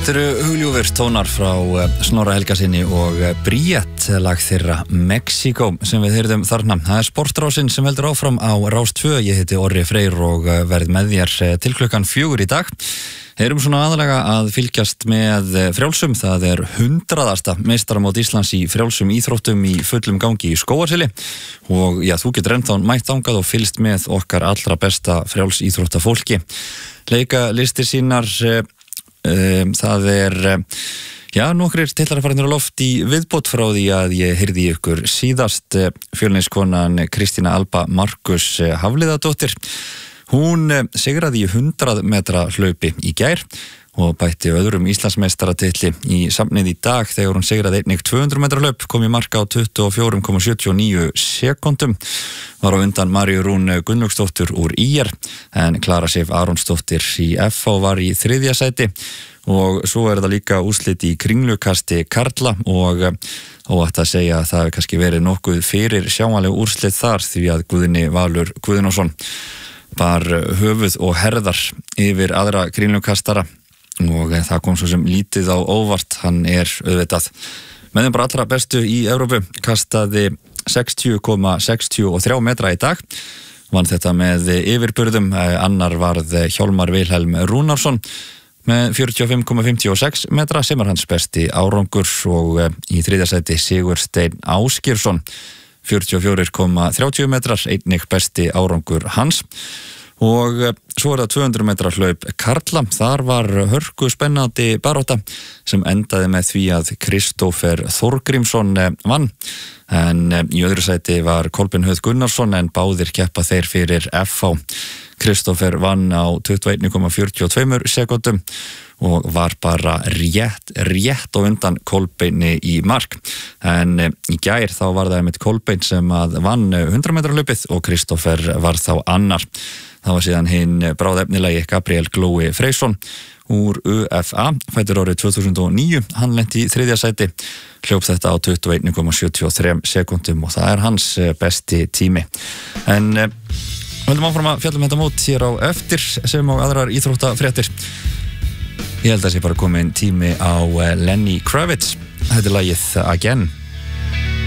Þetta eru hugljúfir tónar frá Snorra Helgasyni og Bríett lag þeirra Mexico sem við heyrðum þarna. Það sportrásin sem heldur áfram á Rás 2. Ég heiti Orri Freyr og verð með þér til klukkan 4 í dag. Erum svona aðalega að fylgjast með frjálsum. Það 100. meistaramót Íslands í frjálsum íþróttum í fullum gangi í Skógarseli og já, þú getur ennþá mætt þangað og fylgst með okkar allra besta frjáls íþróttafólki. Leika listir sínar það nokkrir titlarafarinnir á loft í viðbót frá því að ég heyrði ykkur síðast fjölniskonan Kristína Alba Markus Hafliðadóttir. Hún sigraði í 100 metra hlaupi í gær og bætti öðrum Íslandsmeistaratitli í safnið í dag þegar hún sigraði einnig 200 metra hlaup, kom í marka á 24,79 sekúndum. Var á undan Maríu Rún Gunnlaugsdóttur úr ÍR en Klara Sif Aronsdóttir í FH var í 3. sæti og svo það líka úrslit í kringlukasti karla og óhætt að segja að það hefur kannski verið nokkuð fyrir sjáanleg úrslit þar því að Guðni Valur Guðnason bar höfuð og herðar yfir aðra kringlukastara og það kom svo sem lítið á óvart. Hann auðvitað með þeim bara allra bestu í Evrópu, kastaði 60,63 metra í dag, vann þetta með yfirburðum. Annar varð Hjálmar Vilhelm Rúnarsson með 45,56 metra sem hans besti árangur og í 3. sæti Sigursteinn Ásgeirsson 44,30 metrar, einnig besti árangur hans. Og svo það 200 metra hlaup karla. Þar var hörku spennandi barátta sem endaði með því að Kristófer Þorgrímsson vann. En í öðru sæti var Kolbeinn Höð Gunnarsson en báðir keppa þeir fyrir FH. Kristófer vann á 21,42 sekúndum og var bara rétt á undan Kolbeini í mark. En í gær þá var það einmitt Kolbeinn sem að vann 100 metra hlaupið og Kristófer var þá annar. Það var síðan hinn bráðefnilegi Gabriel Glói Freysson úr UFA, fæddur árið 2009. Hann lenti í 3. sæti, hljóp þetta á 21,73 sekúndum og það hans besti tími. En höldum áfram að fjalla þetta mót hér á eftir sem á aðrar íþróttafréttir. Ég held að sé bara komin tími á Lenny Kravitz. Þetta lagið Again.